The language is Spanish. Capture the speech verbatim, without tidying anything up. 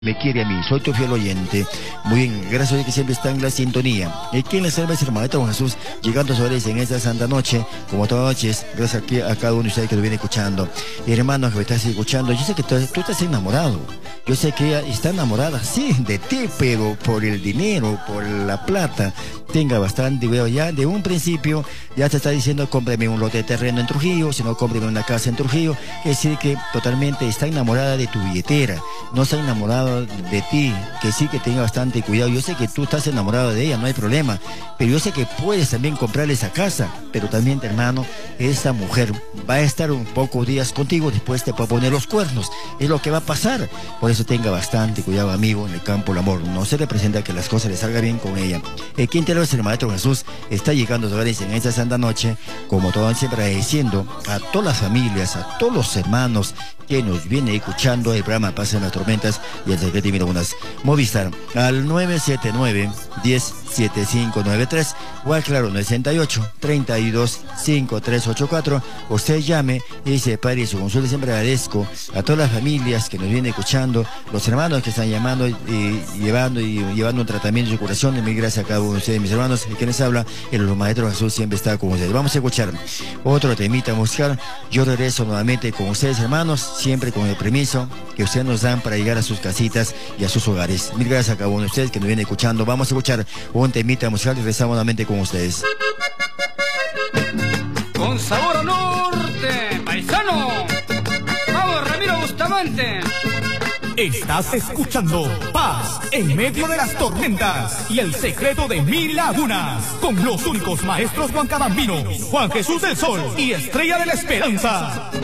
Me quiere a mí, soy tu fiel oyente. Muy bien, gracias a Dios que siempre está en la sintonía. Y quien les salva es hermano Juan Jesús, llegando a ustedes en esta santa noche, como todas las noches, gracias aquí a cada uno de ustedes que lo viene escuchando. Y hermano que me estás escuchando, yo sé que tú, tú estás enamorado. Yo sé que ella está enamorada, sí, de ti, pero por el dinero, por la plata. Tenga bastante, veo ya de un principio, ya te está diciendo, cómprame un lote de terreno en Trujillo, si no, cómprame una casa en Trujillo. Es decir, que totalmente está enamorada de tu billetera, no está enamorado de ti, que sí que tenga bastante cuidado. Yo sé que tú estás enamorado de ella, no hay problema, pero yo sé que puedes también comprarle esa casa, pero también, hermano, esta mujer va a estar un pocos días contigo, después te puede poner los cuernos, es lo que va a pasar. Por eso tenga bastante cuidado, amigo, en el campo del amor, no se representa que las cosas le salgan bien con ella. Eh, ¿Quién te lo es? El Maestro Jesús está llegando a sus hogares en esta santa noche, como todos siempre agradeciendo a todas las familias, a todos los hermanos que nos vienen escuchando el programa Paz en las Tormentas y el secreto de Mirabunas. Movistar al nueve siete nueve, diez, setenta y cinco noventa y tres o al claro nueve sesenta y ocho, treinta y dos, cincuenta y tres ochenta y cuatro. Usted llame y se pare su consulta. Siempre agradezco a todas las familias que nos vienen escuchando, los hermanos que están llamando y, y llevando y llevando un tratamiento de curación. Mil gracias a cada uno de ustedes, mis hermanos. Y quien les habla, el Maestro Jesús siempre está con ustedes. Vamos a escuchar otro temita musical. Yo regreso nuevamente con ustedes, hermanos, siempre con el permiso que ustedes nos dan para llegar a sus casitas y a sus hogares. Mil gracias a cada uno de ustedes que nos vienen escuchando. Vamos a escuchar un temita musical y regresamos nuevamente con ustedes. Con sabor a norte, paisano. Vamos, Ramiro Bustamante. Estás escuchando Paz en medio de las tormentas y el secreto de mil lagunas con los únicos maestros Juan Cadambino, Juan Jesús del Sol y Estrella de la Esperanza.